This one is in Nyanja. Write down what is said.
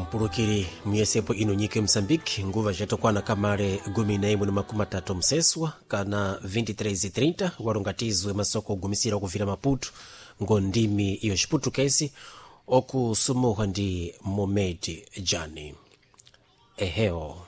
mpulukiri muyesepo ino nyike Msambiki nguva jatokwana kamare 11:30 mseswa kana 23:30 walongatizwe masoko ogumisira kuvira Maputo ngondimi iyo Chiputukezi okusumuha ndi Mohamed Jani eheo.